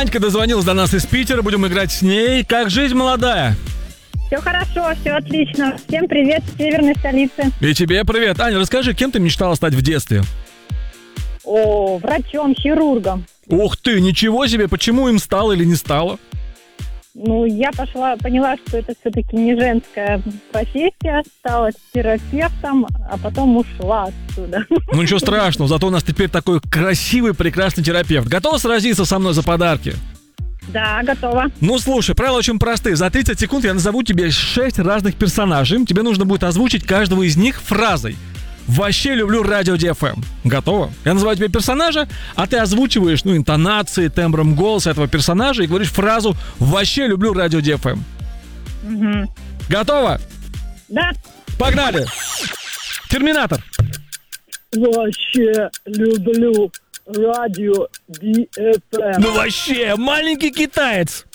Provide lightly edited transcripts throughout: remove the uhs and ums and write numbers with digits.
Анька дозвонилась до нас из Питера, будем играть с ней. Как жизнь молодая? Все хорошо, все отлично. Всем привет с северной столицы. И тебе привет. Аня, расскажи, кем ты мечтала стать в детстве? Врачом, хирургом. Ух ты, ничего себе, почему им стало или не стало? Я поняла, что это все-таки не женская профессия, стала терапевтом, а потом ушла отсюда. Ничего страшного, зато у нас теперь такой красивый, прекрасный терапевт. Готова сразиться со мной за подарки? Да, готова. Слушай, правила очень простые. За 30 секунд я назову тебе 6 разных персонажей. Тебе нужно будет озвучить каждого из них фразой «Вообще люблю радио DFM». Готово? Я называю тебе персонажа, а ты озвучиваешь, интонацией, тембром голоса этого персонажа и говоришь фразу «Вообще люблю радио DFM». Угу. Готово? Да. Погнали! Терминатор. Вообще люблю радио DFM. Вообще, маленький китаец.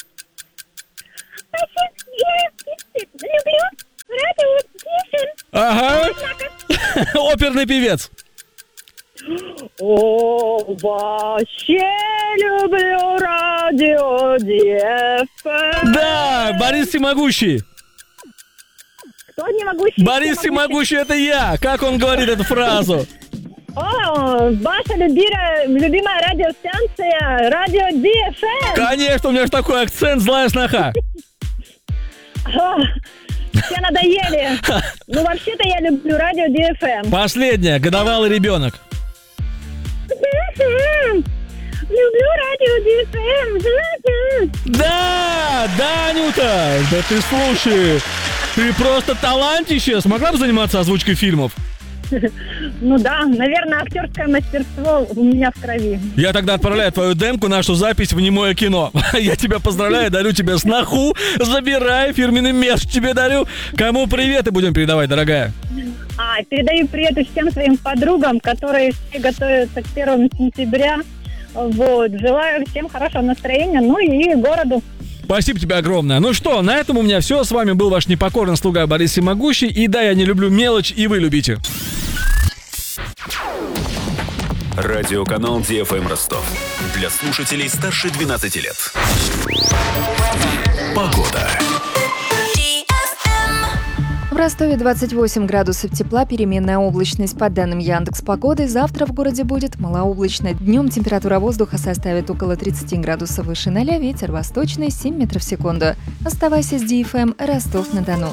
Люблю радио DFM. Ага. Оперный певец. Вообще люблю радио DFM. Да, Борис Всемогущий. Кто не могущий? Борис Всемогущий, это я. Как он говорит эту фразу? Ваша любимая радиостанция радио DFM. Конечно, у меня же такой акцент, злая сноха. Все надоели. Вообще-то я люблю радио DFM. Последняя, годовалый ребенок. Люблю радио DFM. Да, Анюта, да ты слушай, ты просто талантище. Смогла бы заниматься озвучкой фильмов? Да, наверное, актерское мастерство у меня в крови. Я тогда отправляю твою демку, нашу запись в немое кино. Я тебя поздравляю, дарю тебе сноху, забирай, фирменный мерч тебе дарю. Кому привет и будем передавать, дорогая? Передаю привет всем своим подругам, которые все готовятся к 1 сентября. Желаю всем хорошего настроения, и городу. Спасибо тебе огромное. Что, на этом у меня все. С вами был ваш непокорный слуга Борис Всемогущий. И да, я не люблю мелочь, и вы любите. Радиоканал DFM Ростов. Для слушателей старше 12 лет. Погода. В Ростове 28 градусов тепла, переменная облачность. По данным Яндекс.Погоды, завтра в городе будет малооблачно. Днем температура воздуха составит около 30 градусов выше 0, ветер восточный 7 метров в секунду. Оставайся с DFM, Ростов-на-Дону.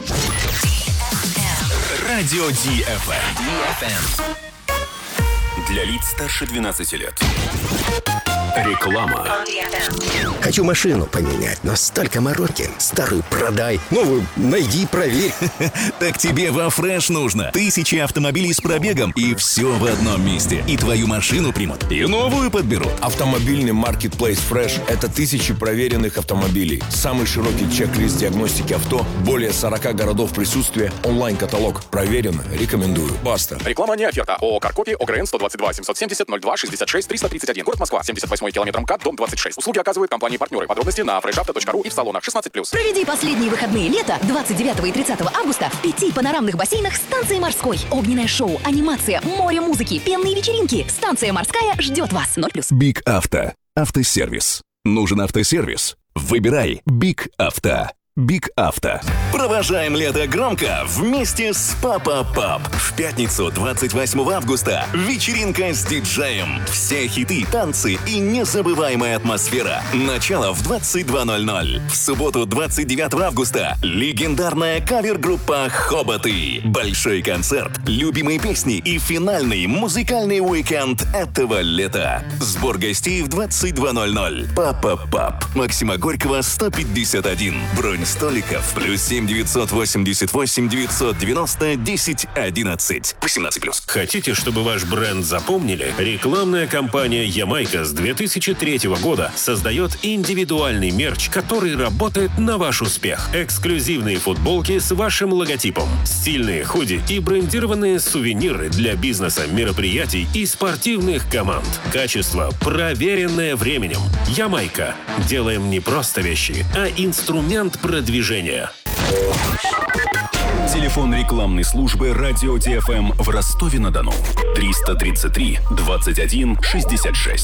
Радио DFM. Для лиц старше 12 лет. Реклама. Хочу машину поменять, но столько мороки. Старую продай, новую найди, проверь. Так тебе во Фреш нужно. 1000 автомобилей с пробегом, и все в одном месте. И твою машину примут, и новую подберут. Автомобильный маркетплейс Fresh – это 1000 проверенных автомобилей. Самый широкий чек-лист диагностики авто, более 40 городов присутствия, онлайн-каталог. Проверено, рекомендую. Баста. Реклама не оферта. ООО «Каркопи», ОГРН 122 770 02 66 331. Город Москва. 78 километр МКАД, дом 26. Услуги оказывают компании-партнеры. Подробности на freshauto.ru и в салонах 16+. Проведи последние выходные лета 29 и 30 августа в 5 панорамных бассейнах станции Морской. Огненное шоу, анимация, море музыки, пенные вечеринки. Станция Морская ждет вас. 0+. Биг Авто. Автосервис. Нужен автосервис? Выбирай Биг Авто. Биг Авто. Провожаем лето громко вместе с Папа Пап. В пятницу, 28 августа, вечеринка с диджеем. Все хиты, танцы и незабываемая атмосфера. Начало в 22:00. В субботу, 29 августа, легендарная кавер-группа «Хоботы». Большой концерт, любимые песни и финальный музыкальный уикенд этого лета. Сбор гостей в 22:00. Папа Пап. Максима Горького, 151. Бронь столиков +7 988 990 10 11. 18+. Хотите, чтобы ваш бренд запомнили? Рекламная кампания «Ямайка» с 2003 года создает индивидуальный мерч, который работает на ваш успех. Эксклюзивные футболки с вашим логотипом, стильные худи и брендированные сувениры для бизнеса, мероприятий и спортивных команд. Качество, проверенное временем. «Ямайка». Делаем не просто вещи, а инструмент продвижения. Телефон рекламной службы «Радио DFM» в Ростове-на-Дону. 333 21 66.